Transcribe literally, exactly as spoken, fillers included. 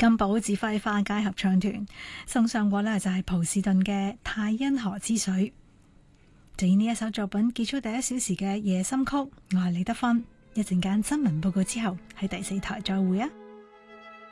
金寶指揮花街合唱團送上過呢就係蒲士頓嘅泰茵河之水。就以呢一首作品結束第一小時嘅夜深曲，我係李德芬。一陣間新聞報告之後喺第四台再會啊！